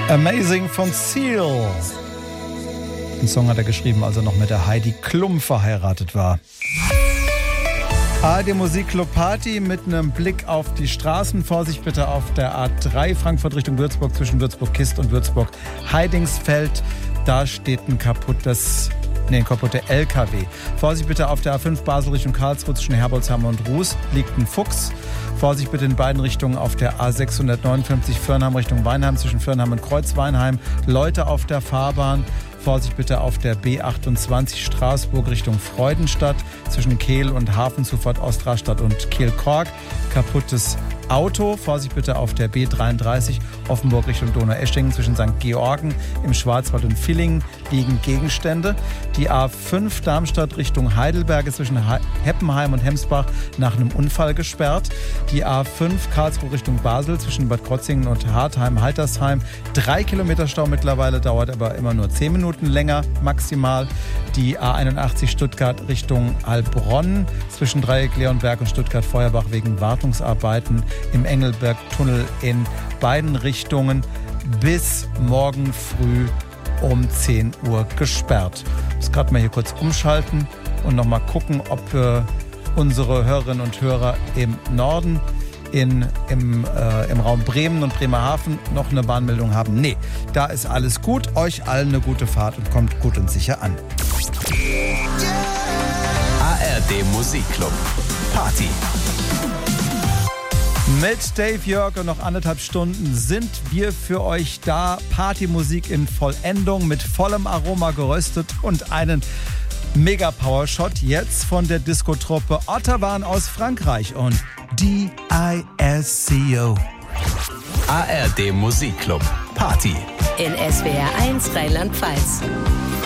Amazing von Seal. Den Song hat er geschrieben, als er noch mit der Heidi Klum verheiratet war. ARD Musikclub Party mit einem Blick auf die Straßen. Vorsicht bitte auf der A3 Frankfurt Richtung Würzburg zwischen Würzburg-Kist und Würzburg-Heidingsfeld. Da steht ein kaputter LKW. Vorsicht bitte auf der A5 Basel Richtung Karlsruhe zwischen Herbolzheim und Ruß liegt ein Fuchs. Vorsicht bitte in beiden Richtungen auf der A659 Firnheim Richtung Weinheim zwischen Firnheim und Kreuzweinheim. Leute auf der Fahrbahn. Vorsicht bitte auf der B28 Straßburg Richtung Freudenstadt zwischen Kehl und Hafenzufahrt Ostrastadt und Kehl-Kork. Kaputtes Auto. Vorsicht bitte auf der B33 Offenburg Richtung Donaueschingen zwischen St. Georgen im Schwarzwald und Villingen liegen Gegenstände. Die A5 Darmstadt Richtung Heidelberg ist zwischen Heppenheim und Hemsbach nach einem Unfall gesperrt. Die A5 Karlsruhe Richtung Basel zwischen Bad Krotzingen und Hartheim-Haltersheim. 3 Kilometer Stau mittlerweile, dauert aber immer nur 10 Minuten länger maximal. Die A81 Stuttgart Richtung Heilbronn zwischen Dreieck Leonberg und Stuttgart-Feuerbach wegen Wartungsarbeiten im Engelberg-Tunnel in beiden Richtungen bis morgen früh um 10 Uhr gesperrt. Ich muss gerade mal hier kurz umschalten und noch mal gucken, ob unsere Hörerinnen und Hörer im Norden im Raum Bremen und Bremerhaven noch eine Warnmeldung haben. Nee, da ist alles gut. Euch allen eine gute Fahrt und kommt gut und sicher an. ARD Musikclub Party. Mit Dave Jörg und noch 1,5 Stunden sind wir für euch da. Partymusik in Vollendung mit vollem Aroma geröstet und einen Mega-Power-Shot jetzt von der Disco-Truppe Ottawa aus Frankreich und DISCO. ARD Musikclub Party. In SWR 1 Rheinland-Pfalz.